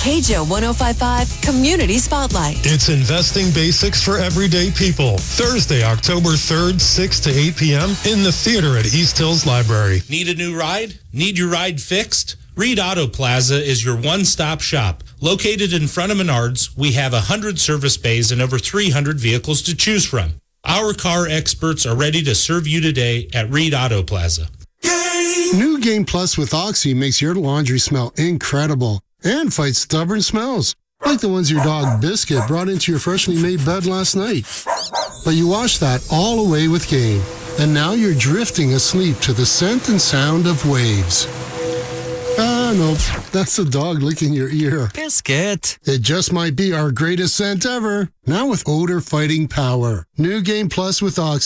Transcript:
KJO 105.5 Community Spotlight. It's investing basics for everyday people. Thursday, October 3rd, 6 to 8 p.m. in the theater at East Hills Library. Need a new ride? Need your ride fixed? Reed Auto Plaza is your one-stop shop. Located in front of Menards, we have 100 service bays and over 300 vehicles to choose from. Our car experts are ready to serve you today at Reed Auto Plaza. New Game Plus with Oxy makes your laundry smell incredible and fights stubborn smells, like the ones your dog Biscuit brought into your freshly made bed last night. But you wash that all away with Game, and now you're drifting asleep to the scent and sound of waves. No, that's the dog licking your ear. Biscuit. It just might be our greatest scent ever. Now with odor-fighting power. New Game Plus with Oxy.